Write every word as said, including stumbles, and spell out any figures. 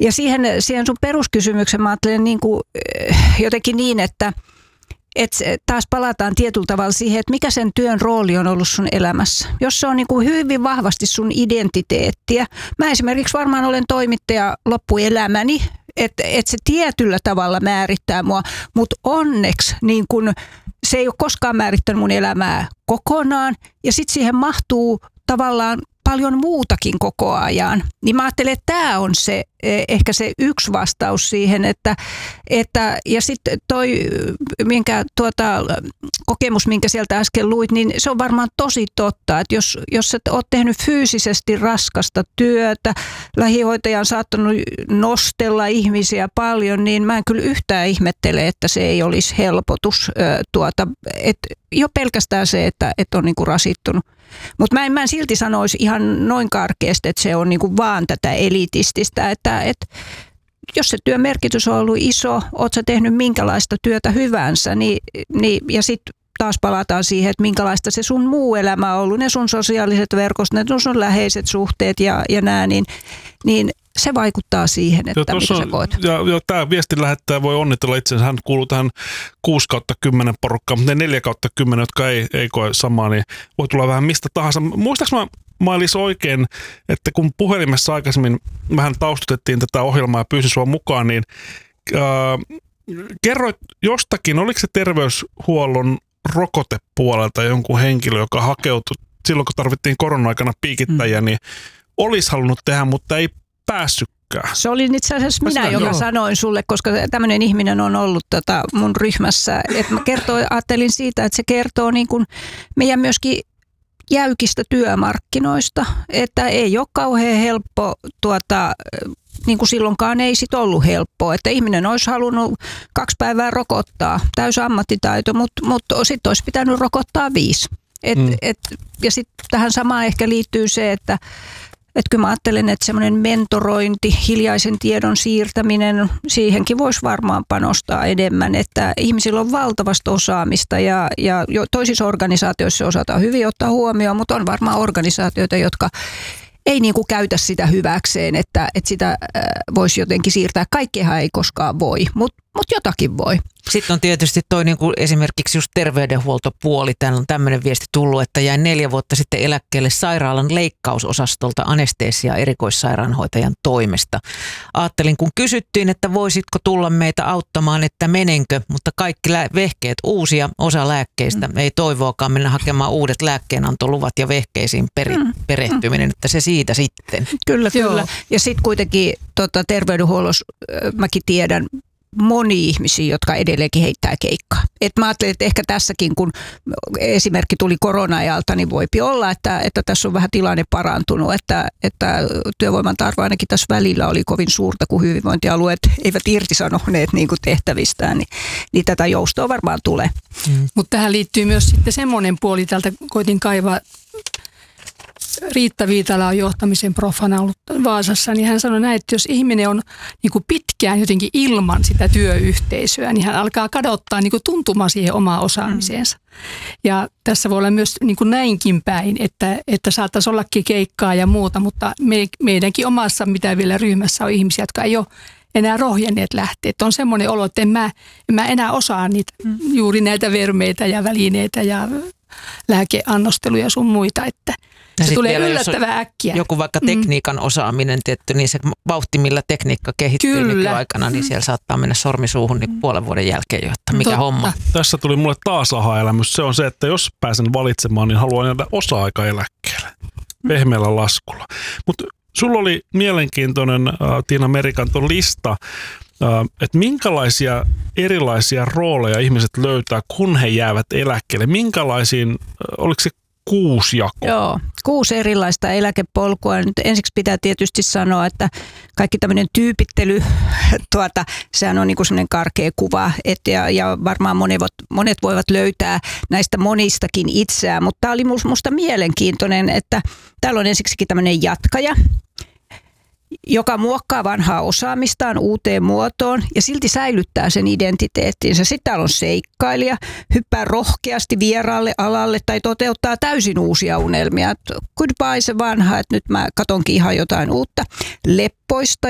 Ja siihen, siihen sun peruskysymyksen mä ajattelen niin kuin, jotenkin niin, että et taas palataan tietyllä tavalla siihen, että mikä sen työn rooli on ollut sun elämässä. Jos se on niin kuin hyvin vahvasti sun identiteettiä. Mä esimerkiksi varmaan olen toimittaja loppuelämäni, että et se tietyllä tavalla määrittää mua, mutta onneksi niin kun, se ei ole koskaan määrittänyt mun elämää kokonaan. Ja sitten siihen mahtuu tavallaan paljon muutakin koko ajan. Niin mä ajattelen, että tämä on se, ehkä se yksi vastaus siihen, että, että ja sitten toi minkä, tuota, kokemus, minkä sieltä äsken luit, niin se on varmaan tosi totta, että jos, jos sä oot tehnyt fyysisesti raskasta työtä, lähihoitaja on saattanut nostella ihmisiä paljon, niin mä en kyllä yhtään ihmettele, että se ei olisi helpotus. Tuota, et jo pelkästään se, että et on niinku rasittunut. Mutta mä en, mä en silti sanoisi ihan noin karkeasti, että se on niinku vaan tätä elitististä, että et, jos se työn merkitys on ollut iso, oot sä tehnyt minkälaista työtä hyvänsä, niin, niin, ja sitten taas palataan siihen, että minkälaista se sun muu elämä on ollut, ne sun sosiaaliset verkostot, ne sun läheiset suhteet ja, ja nää, niin, niin se vaikuttaa siihen, että ja mitä on, sä voit. Ja, ja tämä viestin lähettäjä voi onnitella itsensä, hän kuuluu tähän kuusi kautta kymmenen porukkaan, mutta ne neljä kautta kymmenen, jotka ei, ei koe samaa, niin voi tulla vähän mistä tahansa. Muistaaks mä Mailis oikein, että kun puhelimessa aikaisemmin vähän taustutettiin tätä ohjelmaa ja pyysin sua mukaan, niin äh, kerroit jostakin, oliko se terveyshuollon rokotepuolelta jonkun henkilö, joka hakeutui silloin, kun tarvittiin korona-aikana piikittäjiä, mm. niin olisi halunnut tehdä, mutta ei päässytkään. Se oli itse asiassa minä, joka joo. sanoin sulle, koska tämmöinen ihminen on ollut tota mun ryhmässä. Että mä kertoin, ajattelin siitä, että se kertoo niin kuin meidän myöskin jäykistä työmarkkinoista, että ei ole kauhean helppo, tuota, niin kuin silloinkaan ei sit ollut helppoa, että ihminen olisi halunnut kaksi päivää rokottaa, täysi ammattitaito, mutta, mutta sitten olisi pitänyt rokottaa viisi. Et, mm. et, ja sitten tähän samaan ehkä liittyy se, että et kyllä mä ajattelen, että semmoinen mentorointi, hiljaisen tiedon siirtäminen, siihenkin voisi varmaan panostaa enemmän, että ihmisillä on valtavasta osaamista ja, ja toisissa organisaatioissa osataan hyvin ottaa huomioon, mutta on varmaan organisaatioita, jotka ei niin kuin käytä sitä hyväkseen, että, että sitä voisi jotenkin siirtää. Kaikkeahan ei koskaan voi, mutta mut jotakin voi. Sitten on tietysti toi niin kuin esimerkiksi just terveydenhuoltopuoli. Täällä on tämmöinen viesti tullut, että jäin neljä vuotta sitten eläkkeelle sairaalan leikkausosastolta anesteesia erikoissairaanhoitajan toimesta. Ajattelin, kun kysyttiin, että voisitko tulla meitä auttamaan, että menenkö, mutta kaikki vehkeet uusia, osa lääkkeistä. Mm. Ei toivoakaan mennä hakemaan uudet lääkkeenantoluvat ja vehkeisiin peri- mm. perehtyminen, että se siitä sitten. Kyllä, kyllä. Ja sitten kuitenkin tota, terveydenhuollossa mäkin tiedän, moni ihmisiä, jotka edelleenkin heittää keikkaa. Et mä ajattelin, että ehkä tässäkin, kun esimerkki tuli korona-ajalta, niin voipi olla, että, että tässä on vähän tilanne parantunut, että, että työvoiman tarve ainakin tässä välillä oli kovin suurta, kun hyvinvointialueet eivät irtisanoneet niin kuin tehtävistään, niin, niin tätä joustoa varmaan tulee. Mm. Mutta tähän liittyy myös sitten semmoinen puoli, täältä koitin kaivaa, Riitta Viitala on johtamisen profana ollut Vaasassa, niin hän sanoi näin, että jos ihminen on niin kuin pitkään jotenkin ilman sitä työyhteisöä, niin hän alkaa kadottaa niin kuin tuntumaan siihen omaan osaamiseensa. Mm. Ja tässä voi olla myös niin kuin näinkin päin, että, että saattaisi ollakin keikkaa ja muuta, mutta me, meidänkin omassa mitä vielä ryhmässä on ihmisiä, jotka ei ole enää rohjenneet lähteä. Että on semmoinen olo, että en mä, en mä enää osaa niitä, mm. juuri näitä vermeitä ja välineitä ja lääkeannosteluja sun muita, että ja se tulee yllättävän äkkiä. Joku vaikka tekniikan mm. osaaminen, tietty, niin se vauhti, millä tekniikka kehittyy nykyaikana, niin siellä saattaa mennä sormi suuhun niin puolen vuoden jälkeen jo, että mikä Totta. homma. Tässä tuli mulle taas aha-elämys. Se on se, että jos pääsen valitsemaan, niin haluan jäädä osa-aikaeläkkeelle. Pehmeällä laskulla. Mutta sulla oli mielenkiintoinen, äh, Tiina Merikanto, lista, äh, että minkälaisia erilaisia rooleja ihmiset löytää, kun he jäävät eläkkeelle. Minkälaisiin, äh, oliko se kuusi jako? Joo, kuusi erilaista eläkepolkua. Nyt ensiksi pitää tietysti sanoa, että kaikki tämmöinen tyypittely, tuota, sehän on niin kuin semmoinen karkea kuva, että ja, ja varmaan monet, monet voivat löytää näistä monistakin itseään, mutta tämä oli musta mielenkiintoinen, että täällä on ensiksikin tämmöinen jatkaja, joka muokkaa vanhaa osaamistaan uuteen muotoon ja silti säilyttää sen identiteettinsä. Sitten täällä on seikkailija, hyppää rohkeasti vieraalle alalle tai toteuttaa täysin uusia unelmia. Goodbye se vanha, että nyt mä katonkin ihan jotain uutta. Leppoista